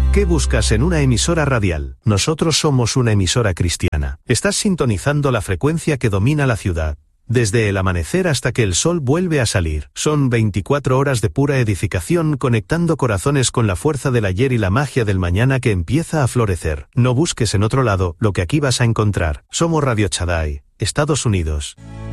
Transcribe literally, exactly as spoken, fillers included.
¿Qué buscas en una emisora radial? Nosotros somos una emisora cristiana. Estás sintonizando la frecuencia que domina la ciudad. Desde el amanecer hasta que el sol vuelve a salir. Son veinticuatro horas de pura edificación conectando corazones con la fuerza del ayer y la magia del mañana que empieza a florecer. No busques en otro lado lo que aquí vas a encontrar. Somos Radio Shaddai, Estados Unidos.